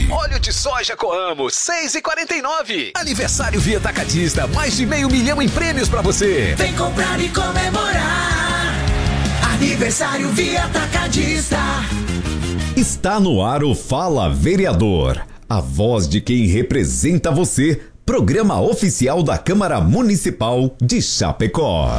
Óleo de soja Coamo, 6,49. Aniversário Via Atacadista, mais de 500 mil em prêmios pra você. Vem comprar e comemorar. Aniversário Via Atacadista. Está no ar o Fala Vereador, a voz de quem representa você. Programa oficial da Câmara Municipal de Chapecó.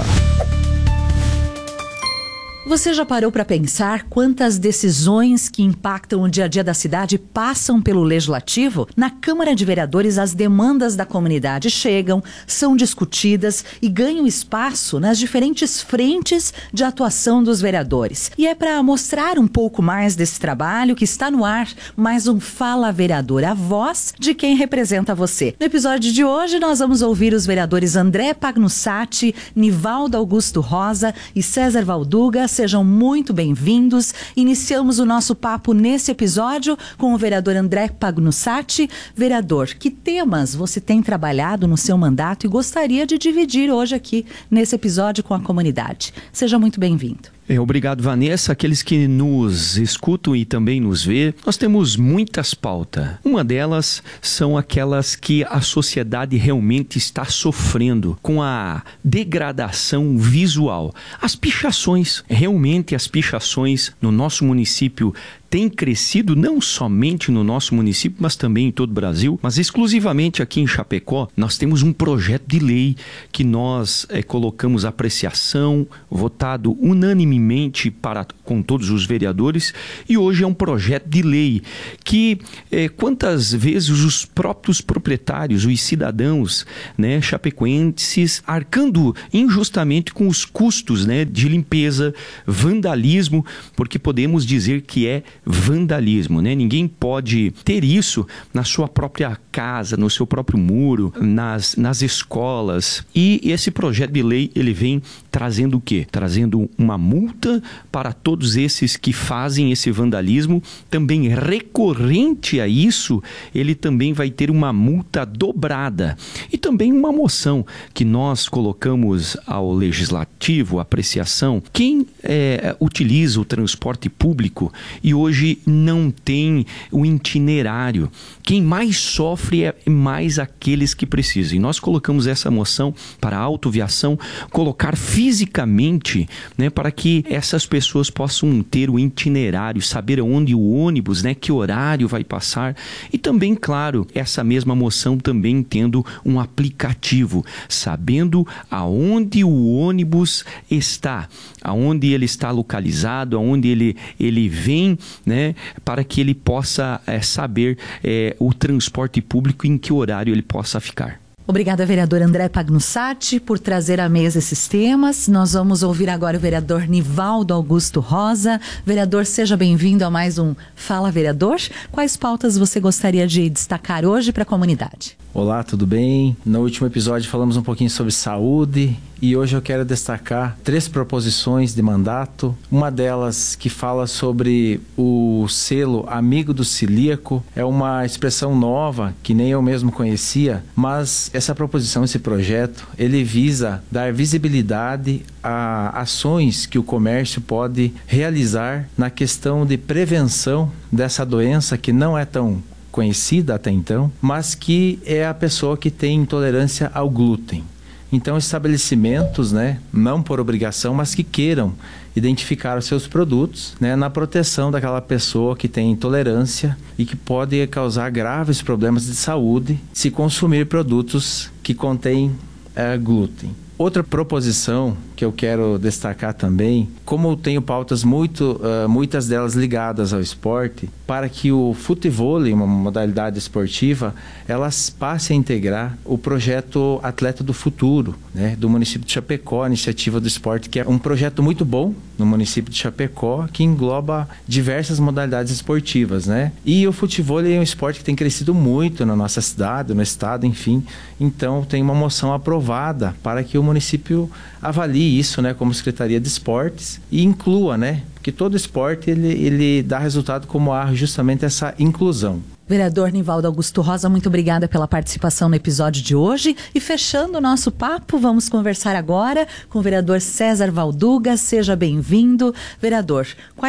Você já parou para pensar quantas decisões que impactam o dia a dia da cidade passam pelo Legislativo? Na Câmara de Vereadores, as demandas da comunidade chegam, são discutidas e ganham espaço nas diferentes frentes de atuação dos vereadores. E é para mostrar um pouco mais desse trabalho que está no ar mais um Fala Vereador, a voz de quem representa você. No episódio de hoje, nós vamos ouvir os vereadores André Pagnussati, Nivaldo Augusto Rosa e César Valduga. Sejam muito bem-vindos. Iniciamos o nosso papo nesse episódio com o vereador André Pagnussati. Vereador, que temas você tem trabalhado no seu mandato e gostaria de dividir hoje aqui nesse episódio com a comunidade? Seja muito bem-vindo. Obrigado, Vanessa. Aqueles que nos escutam e também nos vê, nós temos muitas pautas. Uma delas são aquelas que a sociedade realmente está sofrendo com a degradação visual. As pichações, realmente as pichações no nosso município tem crescido não somente no nosso município, mas também em todo o Brasil, mas exclusivamente aqui em Chapecó. Nós temos um projeto de lei que nós colocamos apreciação, votado unanimemente com todos os vereadores, e hoje é um projeto de lei que quantas vezes os próprios proprietários, os cidadãos, né, chapecoenses, arcando injustamente com os custos, né, de limpeza, vandalismo, porque podemos dizer que é vandalismo, né? Ninguém pode ter isso na sua própria casa, no seu próprio muro, nas escolas. E esse projeto de lei, ele vem trazendo o quê? Trazendo uma multa para todos esses que fazem esse vandalismo. Também recorrente a isso, ele também vai ter uma multa dobrada. E também uma moção que nós colocamos ao Legislativo, apreciação. Quem utiliza o transporte público e hoje não tem o itinerário, quem mais sofre é mais aqueles que precisam. E nós colocamos essa moção para a autoviação, colocar fisicamente, né, para que essas pessoas possam ter o itinerário, saber onde o ônibus, né, que horário vai passar. E também, claro, essa mesma moção também tendo um aplicativo, sabendo aonde o ônibus está, aonde ele está localizado, aonde ele vem, né, para que ele possa saber o transporte público, em que horário ele possa ficar. Obrigada, vereador André Pagnussati, por trazer à mesa esses temas. Nós vamos ouvir agora o vereador Nivaldo Augusto Rosa. Vereador, seja bem-vindo a mais um Fala Vereador. Quais pautas você gostaria de destacar hoje para a comunidade? Olá, tudo bem? No último episódio falamos um pouquinho sobre saúde e hoje eu quero destacar 3 proposições de mandato. Uma delas que fala sobre o selo Amigo do Celíaco. É uma expressão nova que nem eu mesmo conhecia, mas essa proposição, esse projeto, ele visa dar visibilidade a ações que o comércio pode realizar na questão de prevenção dessa doença que não é tão conhecida até então, mas que é a pessoa que tem intolerância ao glúten. Então, estabelecimentos, né, não por obrigação, mas que queiram identificar os seus produtos, né, na proteção daquela pessoa que tem intolerância e que pode causar graves problemas de saúde se consumir produtos que contêm glúten. Outra proposição que eu quero destacar também, como eu tenho pautas muitas delas ligadas ao esporte, para que o futevôlei, uma modalidade esportiva, elas passem a integrar o projeto Atleta do Futuro, né, do município de Chapecó, a iniciativa do esporte, que é um projeto muito bom no município de Chapecó, que engloba diversas modalidades esportivas, né? E o futevôlei é um esporte que tem crescido muito na nossa cidade, no estado, enfim. Então, tem uma moção aprovada para que o município avalie isso, né, como Secretaria de Esportes e inclua, né, porque todo esporte ele dá resultado como há justamente essa inclusão. Vereador Nivaldo Augusto Rosa, muito obrigada pela participação no episódio de hoje. E fechando o nosso papo, vamos conversar agora com o vereador César Valduga. Seja bem-vindo. Vereador,